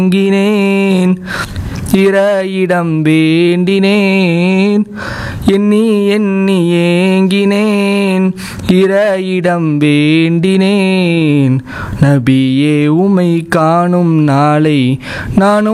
ஏங்கினேன் இறையிடம் வேண்டினேன் எண்ணி எண்ணி ஏங்கினேன் இறையிடம் வேண்டினேன் நபியே உமை காணும் நாளை நானும்